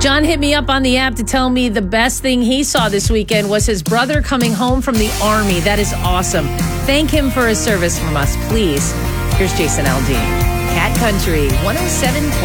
John hit me up on the app to tell me the best thing he saw this weekend was his brother coming home from the Army. That is awesome. Thank him for his service from us, please. Here's Jason Aldean. Cat Country 107.9.